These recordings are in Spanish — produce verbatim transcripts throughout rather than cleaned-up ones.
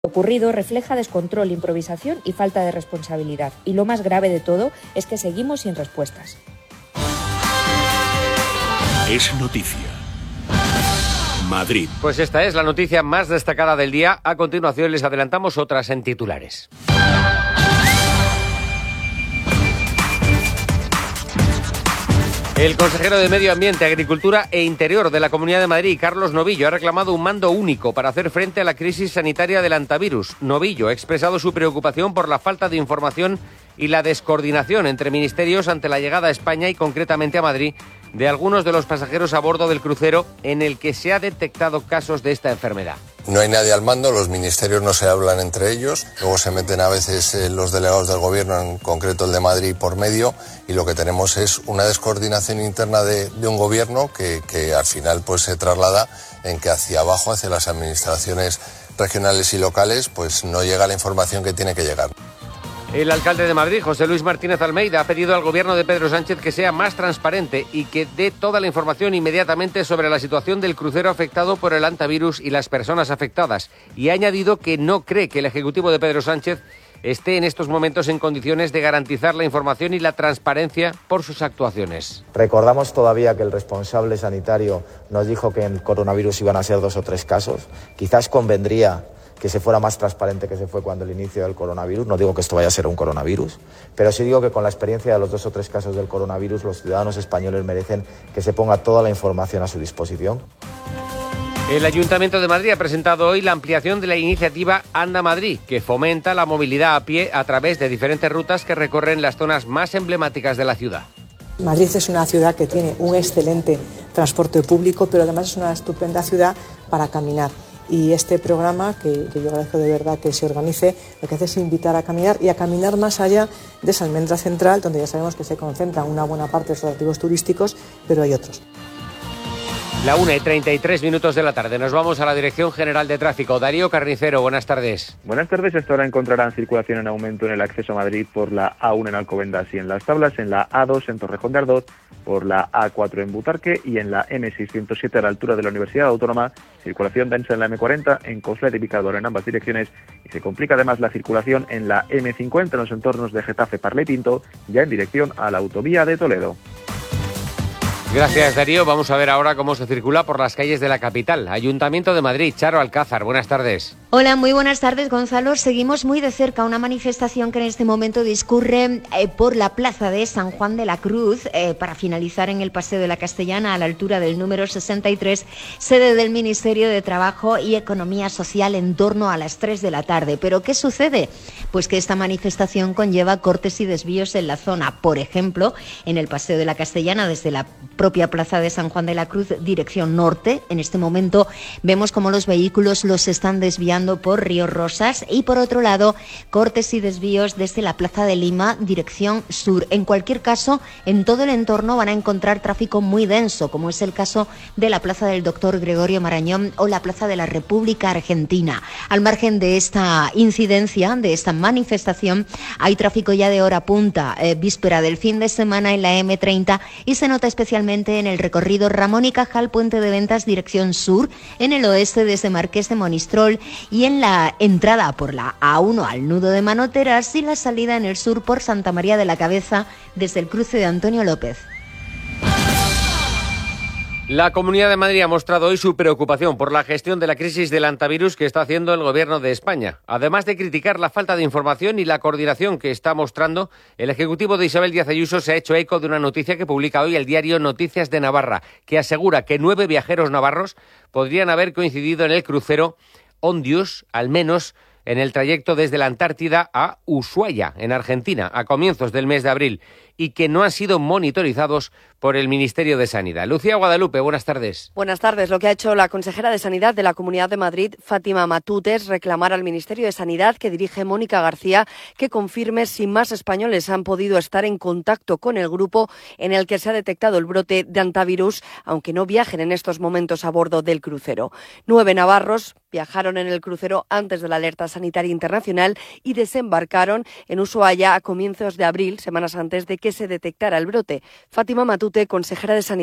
Lo ocurrido refleja descontrol, improvisación y falta de responsabilidad. Y lo más grave de todo es que seguimos sin respuestas. Es noticia. Madrid. Pues esta es la noticia más destacada del día. A continuación les adelantamos otras en titulares. El consejero de Medio Ambiente, Agricultura e Interior de la Comunidad de Madrid, Carlos Novillo, ha reclamado un mando único para hacer frente a la crisis sanitaria del hantavirus. Novillo ha expresado su preocupación por la falta de información y la descoordinación entre ministerios ante la llegada a España y concretamente a Madrid de algunos de los pasajeros a bordo del crucero en el que se ha detectado casos de esta enfermedad. No hay nadie al mando, los ministerios no se hablan entre ellos, luego se meten a veces eh, los delegados del gobierno, en concreto el de Madrid, por medio, y lo que tenemos es una descoordinación interna de, de un gobierno que, que al final pues se traslada en que hacia abajo, hacia las administraciones regionales y locales, pues no llega la información que tiene que llegar. El alcalde de Madrid, José Luis Martínez Almeida, ha pedido al gobierno de Pedro Sánchez que sea más transparente y que dé toda la información inmediatamente sobre la situación del crucero afectado por el hantavirus y las personas afectadas. Y ha añadido que no cree que el ejecutivo de Pedro Sánchez esté en estos momentos en condiciones de garantizar la información y la transparencia por sus actuaciones. Recordamos todavía que el responsable sanitario nos dijo que en el coronavirus iban a ser dos o tres casos. Quizás convendría que se fuera más transparente que se fue cuando el inicio del coronavirus. No digo que esto vaya a ser un coronavirus, pero sí digo que con la experiencia de los dos o tres casos del coronavirus, los ciudadanos españoles merecen que se ponga toda la información a su disposición. El Ayuntamiento de Madrid ha presentado hoy la ampliación de la iniciativa Anda Madrid, que fomenta la movilidad a pie a través de diferentes rutas que recorren las zonas más emblemáticas de la ciudad. Madrid es una ciudad que tiene un excelente transporte público, pero además es una estupenda ciudad para caminar. Y este programa, que, que yo agradezco de verdad que se organice, lo que hace es invitar a caminar y a caminar más allá de esa almendra central, donde ya sabemos que se concentran una buena parte de los atractivos turísticos, pero hay otros. La una y treinta y tres minutos de la tarde. Nos vamos a la Dirección General de Tráfico. Darío Carnicero, buenas tardes. Buenas tardes. Esta hora encontrarán circulación en aumento en el acceso a Madrid por la A uno en Alcobendas y en Las Tablas, en la A dos en Torrejón de Ardoz, por la A cuatro en Butarque y en la eme seiscientos siete a la altura de la Universidad Autónoma. Circulación densa en la eme cuarenta en Coslada y Picador en ambas direcciones, y se complica además la circulación en la eme cincuenta en los entornos de Getafe, Parla y Pinto, ya en dirección a la autovía de Toledo. Gracias, Darío. Vamos a ver ahora cómo se circula por las calles de la capital. Ayuntamiento de Madrid, Charo Alcázar, buenas tardes. Hola, muy buenas tardes, Gonzalo. Seguimos muy de cerca una manifestación que en este momento discurre eh, por la plaza de San Juan de la Cruz eh, para finalizar en el Paseo de la Castellana a la altura del número sesenta y tres, sede del Ministerio de Trabajo y Economía Social, en torno a las tres de la tarde. ¿Pero qué sucede? Pues que esta manifestación conlleva cortes y desvíos en la zona. Por ejemplo, en el Paseo de la Castellana, desde la propia plaza de San Juan de la Cruz, dirección norte. En este momento vemos cómo los vehículos los están desviando por Río Rosas, y por otro lado, cortes y desvíos desde la plaza de Lima, dirección sur. En cualquier caso, en todo el entorno van a encontrar tráfico muy denso, como es el caso de la plaza del Doctor Gregorio Marañón o la plaza de la República Argentina. Al margen de esta incidencia, de esta manifestación, hay tráfico ya de hora punta, eh, víspera del fin de semana en la eme treinta, y se nota especialmente en el recorrido Ramón y Cajal, Puente de Ventas, dirección sur, en el oeste desde Marqués de Monistrol, y en la entrada por la A uno al nudo de Manoteras, y la salida en el sur por Santa María de la Cabeza desde el cruce de Antonio López. La Comunidad de Madrid ha mostrado hoy su preocupación por la gestión de la crisis del hantavirus que está haciendo el Gobierno de España. Además de criticar la falta de información y la coordinación que está mostrando, el Ejecutivo de Isabel Díaz Ayuso se ha hecho eco de una noticia que publica hoy el diario Noticias de Navarra, que asegura que nueve viajeros navarros podrían haber coincidido en el crucero Ondius, al menos en el trayecto desde la Antártida a Ushuaia, en Argentina, a comienzos del mes de abril, y que no han sido monitorizados por el Ministerio de Sanidad. Lucía Guadalupe, buenas tardes. Buenas tardes. Lo que ha hecho la consejera de Sanidad de la Comunidad de Madrid, Fátima Matute, es reclamar al Ministerio de Sanidad, que dirige Mónica García, que confirme si más españoles han podido estar en contacto con el grupo en el que se ha detectado el brote de hantavirus, aunque no viajen en estos momentos a bordo del crucero. Nueve navarros viajaron en el crucero antes de la alerta sanitaria internacional y desembarcaron en Ushuaia a comienzos de abril, semanas antes de que se detectara el brote. Fátima Matute, consejera de Sanidad.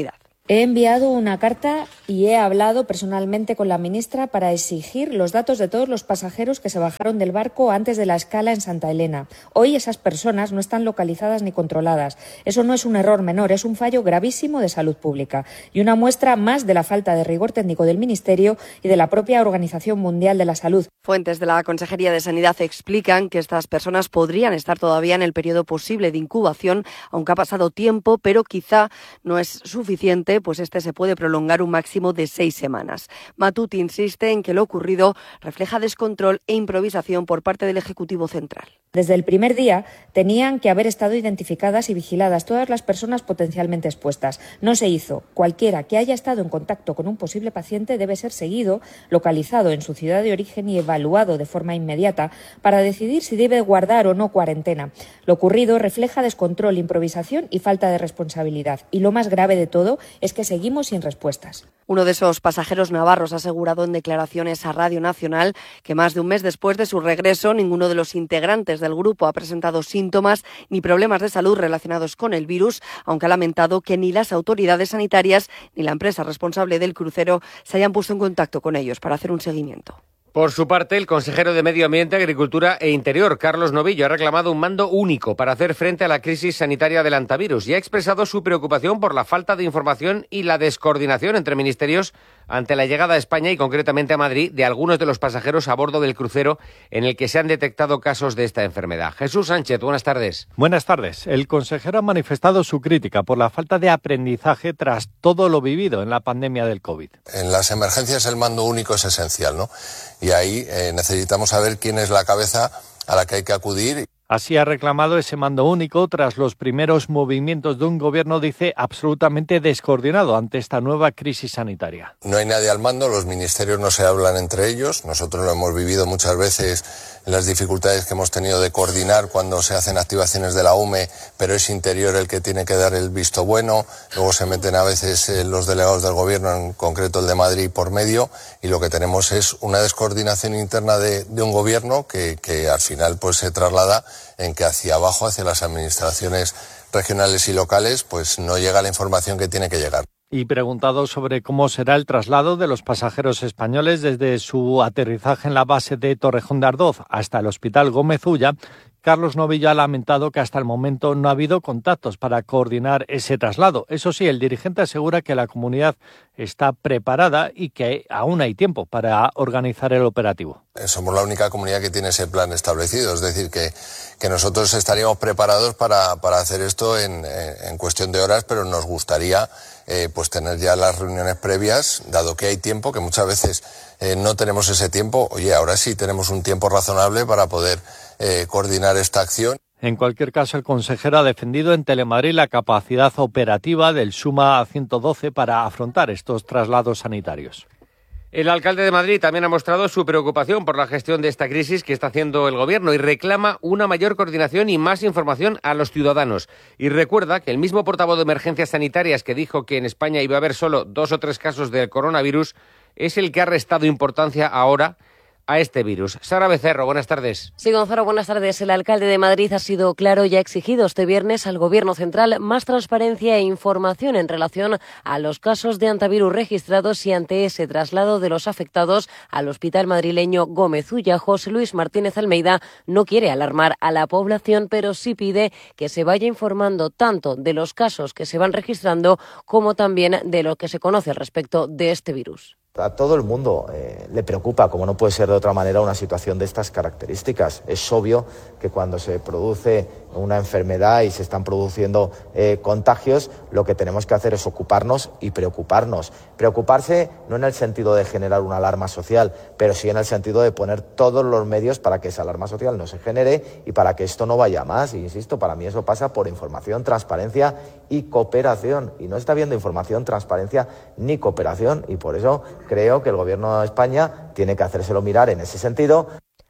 He enviado una carta y he hablado personalmente con la ministra para exigir los datos de todos los pasajeros que se bajaron del barco antes de la escala en Santa Elena. Hoy esas personas no están localizadas ni controladas. Eso no es un error menor, es un fallo gravísimo de salud pública y una muestra más de la falta de rigor técnico del Ministerio y de la propia Organización Mundial de la Salud. Fuentes de la Consejería de Sanidad explican que estas personas podrían estar todavía en el periodo posible de incubación, aunque ha pasado tiempo, pero quizá no es suficiente, pues este se puede prolongar un máximo de seis semanas. Matute insiste en que lo ocurrido refleja descontrol e improvisación por parte del Ejecutivo Central. Desde el primer día tenían que haber estado identificadas y vigiladas todas las personas potencialmente expuestas. No se hizo. Cualquiera que haya estado en contacto con un posible paciente debe ser seguido, localizado en su ciudad de origen y evaluado de forma inmediata para decidir si debe guardar o no cuarentena. Lo ocurrido refleja descontrol, improvisación y falta de responsabilidad. Y lo más grave de todo es que seguimos sin respuestas. Uno de esos pasajeros navarros ha asegurado en declaraciones a Radio Nacional que más de un mes después de su regreso, ninguno de los integrantes del grupo ha presentado síntomas ni problemas de salud relacionados con el virus, aunque ha lamentado que ni las autoridades sanitarias ni la empresa responsable del crucero se hayan puesto en contacto con ellos para hacer un seguimiento. Por su parte, el consejero de Medio Ambiente, Agricultura e Interior, Carlos Novillo, ha reclamado un mando único para hacer frente a la crisis sanitaria del hantavirus y ha expresado su preocupación por la falta de información y la descoordinación entre ministerios ante la llegada a España y concretamente a Madrid de algunos de los pasajeros a bordo del crucero en el que se han detectado casos de esta enfermedad. Jesús Sánchez, buenas tardes. Buenas tardes. El consejero ha manifestado su crítica por la falta de aprendizaje tras todo lo vivido en la pandemia del COVID. En las emergencias el mando único es esencial, ¿no? Y ahí eh, necesitamos saber quién es la cabeza a la que hay que acudir. Así ha reclamado ese mando único tras los primeros movimientos de un gobierno, dice, absolutamente descoordinado ante esta nueva crisis sanitaria. No hay nadie al mando, los ministerios no se hablan entre ellos. Nosotros lo hemos vivido muchas veces en las dificultades que hemos tenido de coordinar cuando se hacen activaciones de la U M E, pero es Interior el que tiene que dar el visto bueno. Luego se meten a veces eh, los delegados del gobierno, en concreto el de Madrid, por medio, y lo que tenemos es una descoordinación interna de, de un gobierno que, que al final pues se traslada en que hacia abajo, hacia las administraciones regionales y locales, pues no llega la información que tiene que llegar. Y preguntado sobre cómo será el traslado de los pasajeros españoles desde su aterrizaje en la base de Torrejón de Ardoz hasta el Hospital Gómez Ulla, Carlos Novillo ha lamentado que hasta el momento no ha habido contactos para coordinar ese traslado. Eso sí, el dirigente asegura que la comunidad está preparada y que aún hay tiempo para organizar el operativo. Somos la única comunidad que tiene ese plan establecido, es decir, que, que nosotros estaríamos preparados para, para hacer esto en, en cuestión de horas, pero nos gustaría eh, pues tener ya las reuniones previas, dado que hay tiempo, que muchas veces eh, no tenemos ese tiempo. Oye, ahora sí tenemos un tiempo razonable para poder eh, coordinar esta acción. En cualquier caso, el consejero ha defendido en Telemadrid la capacidad operativa del SUMA ciento doce para afrontar estos traslados sanitarios. El alcalde de Madrid también ha mostrado su preocupación por la gestión de esta crisis que está haciendo el gobierno y reclama una mayor coordinación y más información a los ciudadanos. Y recuerda que el mismo portavoz de Emergencias Sanitarias que dijo que en España iba a haber solo dos o tres casos del coronavirus es el que ha restado importancia ahora a este virus. Sara Becerro, buenas tardes. Sí, Gonzalo, buenas tardes. El alcalde de Madrid ha sido claro y ha exigido este viernes al Gobierno central más transparencia e información en relación a los casos de hantavirus registrados y ante ese traslado de los afectados al hospital madrileño Gómez Ulla. José Luis Martínez Almeida no quiere alarmar a la población, pero sí pide que se vaya informando tanto de los casos que se van registrando como también de lo que se conoce al respecto de este virus. A todo el mundo eh, le preocupa, como no puede ser de otra manera, una situación de estas características. Es obvio que cuando se produce una enfermedad y se están produciendo eh, contagios, lo que tenemos que hacer es ocuparnos y preocuparnos. Preocuparse no en el sentido de generar una alarma social, pero sí en el sentido de poner todos los medios para que esa alarma social no se genere y para que esto no vaya más. Y insisto, para mí eso pasa por información, transparencia y cooperación. Y no está habiendo información, transparencia ni cooperación, y por eso creo que el Gobierno de España tiene que hacérselo mirar en ese sentido.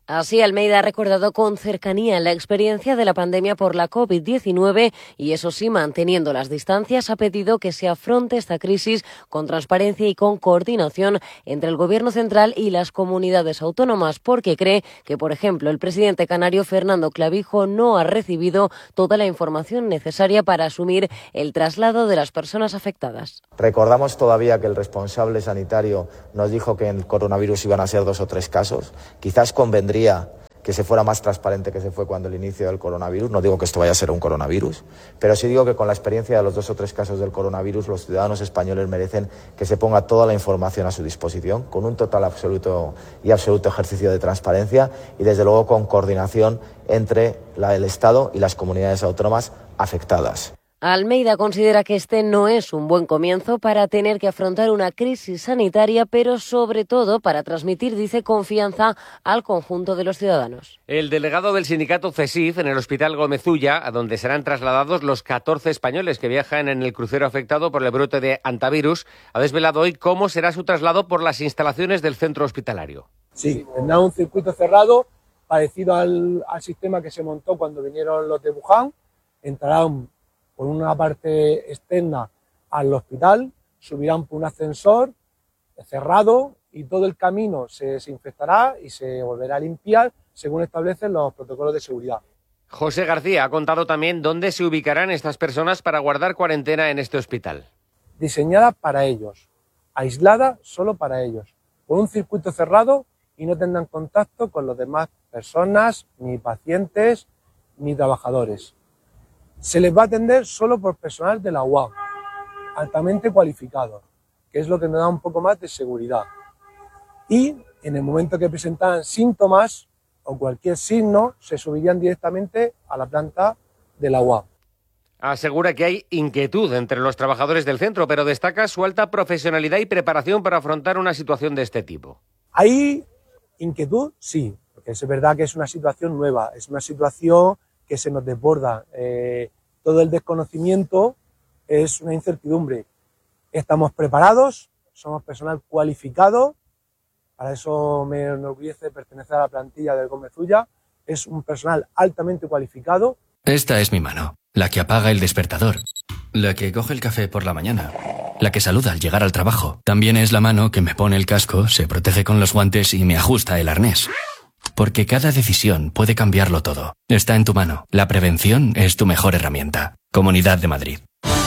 Así, Almeida ha recordado con cercanía la experiencia de la pandemia por la COVID diecinueve y, eso sí, manteniendo las distancias, ha pedido que se afronte esta crisis con transparencia y con coordinación entre el Gobierno central y las comunidades autónomas, porque cree que, por ejemplo, el presidente canario Fernando Clavijo no ha recibido toda la información necesaria para asumir el traslado de las personas afectadas. Recordamos todavía que el responsable sanitario nos dijo que en coronavirus iban a ser dos o tres casos. Quizás convendría que se fuera más transparente que se fue cuando el inicio del coronavirus. No digo que esto vaya a ser un coronavirus, pero sí digo que con la experiencia de los dos o tres casos del coronavirus, los ciudadanos españoles merecen que se ponga toda la información a su disposición, con un total absoluto y absoluto ejercicio de transparencia y, desde luego, con coordinación entre la, el Estado y las comunidades autónomas afectadas. Almeida considera que este no es un buen comienzo para tener que afrontar una crisis sanitaria, pero sobre todo para transmitir, dice, confianza al conjunto de los ciudadanos. El delegado del sindicato CESIF en el Hospital Gómez Ulla, a donde serán trasladados los catorce españoles que viajan en el crucero afectado por el brote de hantavirus, ha desvelado hoy cómo será su traslado por las instalaciones del centro hospitalario. Sí, tendrá un circuito cerrado parecido al, al sistema que se montó cuando vinieron los de Wuhan. Entrarán por una parte externa al hospital, subirán por un ascensor cerrado y todo el camino se desinfectará y se volverá a limpiar según establecen los protocolos de seguridad. José García ha contado también dónde se ubicarán estas personas para guardar cuarentena en este hospital. Diseñada para ellos, aislada solo para ellos, con un circuito cerrado y no tendrán contacto con las demás personas, ni pacientes, ni trabajadores. Se les va a atender solo por personal de la U A M, altamente cualificado, que es lo que nos da un poco más de seguridad. Y en el momento que presentaran síntomas o cualquier signo, se subirían directamente a la planta de la U A M. Asegura que hay inquietud entre los trabajadores del centro, pero destaca su alta profesionalidad y preparación para afrontar una situación de este tipo. ¿Hay inquietud? Sí, porque es verdad que es una situación nueva, es una situación que se nos desborda. Eh, todo el desconocimiento es una incertidumbre. Estamos preparados, somos personal cualificado, para eso me enorgullece pertenecer a la plantilla del Gómez Ulla, es un personal altamente cualificado. Esta es mi mano, la que apaga el despertador, la que coge el café por la mañana, la que saluda al llegar al trabajo. También es la mano que me pone el casco, se protege con los guantes y me ajusta el arnés. Porque cada decisión puede cambiarlo todo. Está en tu mano. La prevención es tu mejor herramienta. Comunidad de Madrid.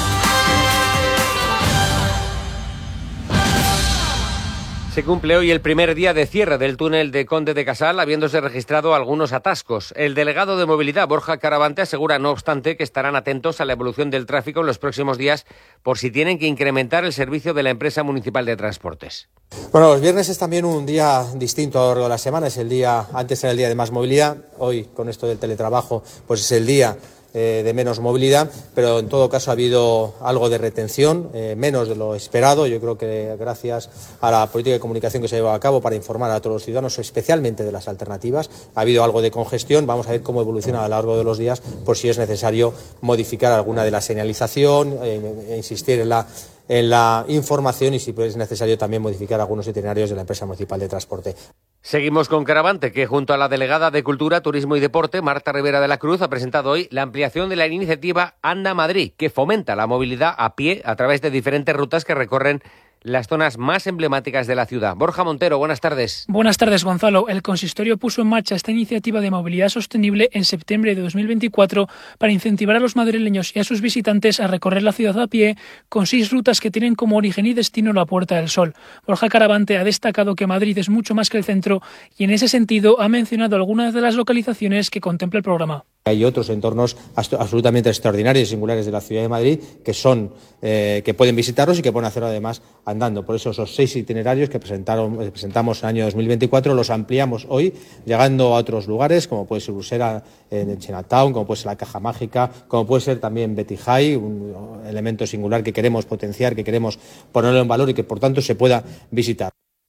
Se cumple hoy el primer día de cierre del túnel de Conde de Casal, habiéndose registrado algunos atascos. El delegado de movilidad, Borja Caravante, asegura, no obstante, que estarán atentos a la evolución del tráfico en los próximos días por si tienen que incrementar el servicio de la empresa municipal de transportes. Bueno, los viernes es también un día distinto a lo largo de la semana. Es el día, antes era el día de más movilidad, hoy con esto del teletrabajo, pues es el día Eh, de menos movilidad, pero en todo caso ha habido algo de retención, eh, menos de lo esperado. Yo creo que gracias a la política de comunicación que se ha llevado a cabo para informar a todos los ciudadanos, especialmente de las alternativas, ha habido algo de congestión. Vamos a ver cómo evoluciona a lo largo de los días, por si es necesario modificar alguna de la señalización, eh, insistir en la en la información y si es necesario también modificar algunos itinerarios de la empresa municipal de transporte. Seguimos con Caravante, que junto a la delegada de Cultura, Turismo y Deporte, Marta Rivera de la Cruz, ha presentado hoy la ampliación de la iniciativa Anda Madrid, que fomenta la movilidad a pie a través de diferentes rutas que recorren las zonas más emblemáticas de la ciudad. Borja Montero, buenas tardes. Buenas tardes, Gonzalo. El consistorio puso en marcha esta iniciativa de movilidad sostenible en septiembre de dos mil veinticuatro para incentivar a los madrileños y a sus visitantes a recorrer la ciudad a pie con seis rutas que tienen como origen y destino la Puerta del Sol. Borja Caravante ha destacado que Madrid es mucho más que el centro y en ese sentido ha mencionado algunas de las localizaciones que contempla el programa. Hay otros entornos absolutamente extraordinarios y singulares de la ciudad de Madrid que son eh, que pueden visitarlos y que pueden hacerlo además andando. Por eso esos seis itinerarios que presentaron, presentamos en el año dos mil veinticuatro los ampliamos hoy, llegando a otros lugares como puede ser Usera en Chinatown, como puede ser la Caja Mágica, como puede ser también Betty High, un elemento singular que queremos potenciar, que queremos ponerlo en valor y que por tanto se pueda visitar.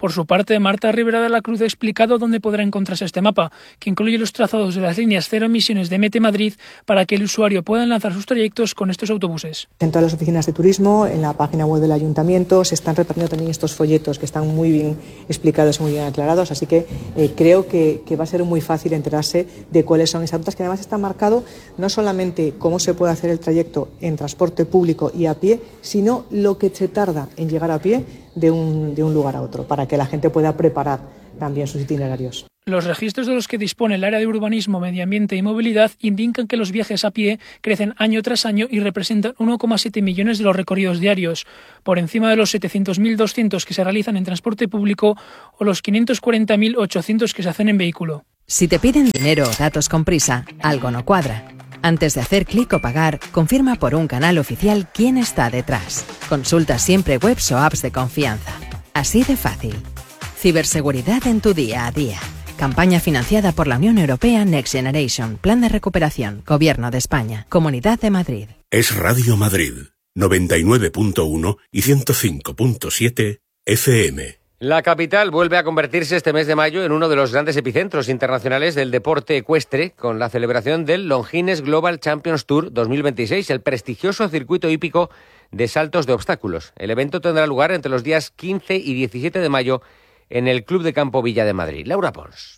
Por su parte, Marta Rivera de la Cruz ha explicado dónde podrá encontrarse este mapa, que incluye los trazados de las líneas cero emisiones de Mete Madrid para que el usuario pueda enlazar sus trayectos con estos autobuses. En todas las oficinas de turismo, en la página web del ayuntamiento, se están repartiendo también estos folletos que están muy bien explicados y muy bien aclarados, así que eh, creo que, que va a ser muy fácil enterarse de cuáles son esas rutas, que además está marcado no solamente cómo se puede hacer el trayecto en transporte público y a pie, sino lo que se tarda en llegar a pie de un, de un lugar a otro, para que la gente pueda preparar también sus itinerarios. Los registros de los que dispone el área de urbanismo, medio ambiente y movilidad indican que los viajes a pie crecen año tras año y representan uno coma siete millones de los recorridos diarios, por encima de los setecientos mil doscientos que se realizan en transporte público o los quinientos cuarenta mil ochocientos que se hacen en vehículo. Si te piden dinero o datos con prisa, algo no cuadra. Antes de hacer clic o pagar, confirma por un canal oficial quién está detrás. Consulta siempre webs o apps de confianza. Así de fácil. Ciberseguridad en tu día a día. Campaña financiada por la Unión Europea Next Generation, Plan de Recuperación, Gobierno de España, Comunidad de Madrid. Es Radio Madrid, noventa y nueve punto uno y ciento cinco punto siete F M. La capital vuelve a convertirse este mes de mayo en uno de los grandes epicentros internacionales del deporte ecuestre, con la celebración del Longines Global Champions Tour dos mil veintiséis, el prestigioso circuito hípico de saltos de obstáculos. El evento tendrá lugar entre los días quince y diecisiete de mayo en el Club de Campo Villa de Madrid. Laura Pons.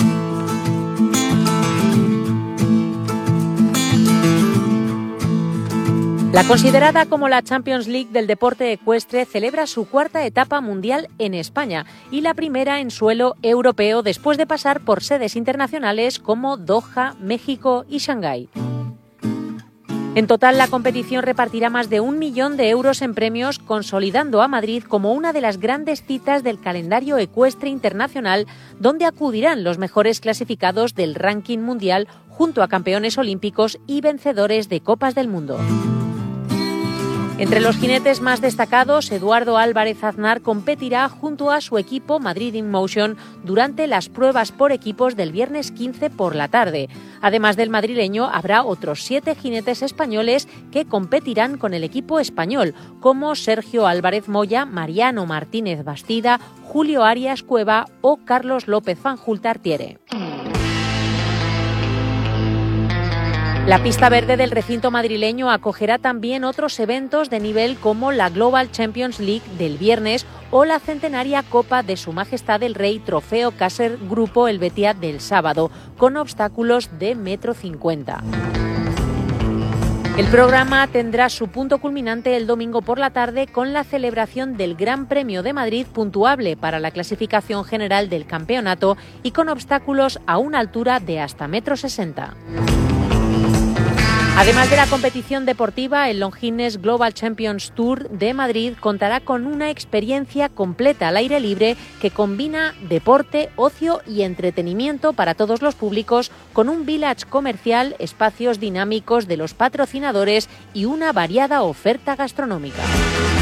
La considerada como la Champions League del deporte ecuestre celebra su cuarta etapa mundial en España y la primera en suelo europeo después de pasar por sedes internacionales como Doha, México y Shanghái. En total, la competición repartirá más de un millón de euros en premios, consolidando a Madrid como una de las grandes citas del calendario ecuestre internacional, donde acudirán los mejores clasificados del ranking mundial junto a campeones olímpicos y vencedores de Copas del Mundo. Entre los jinetes más destacados, Eduardo Álvarez Aznar competirá junto a su equipo Madrid In Motion durante las pruebas por equipos del viernes quince por la tarde. Además del madrileño, habrá otros siete jinetes españoles que competirán con el equipo español, como Sergio Álvarez Moya, Mariano Martínez Bastida, Julio Arias Cueva o Carlos López Fanjul Tartiere. La pista verde del recinto madrileño acogerá también otros eventos de nivel como la Global Champions League del viernes o la centenaria Copa de Su Majestad el Rey Trofeo Caser Grupo Helvetia del sábado, con obstáculos de metro cincuenta. El programa tendrá su punto culminante el domingo por la tarde con la celebración del Gran Premio de Madrid, puntuable para la clasificación general del campeonato y con obstáculos a una altura de hasta metro sesenta. Además de la competición deportiva, el Longines Global Champions Tour de Madrid contará con una experiencia completa al aire libre que combina deporte, ocio y entretenimiento para todos los públicos, con un village comercial, espacios dinámicos de los patrocinadores y una variada oferta gastronómica.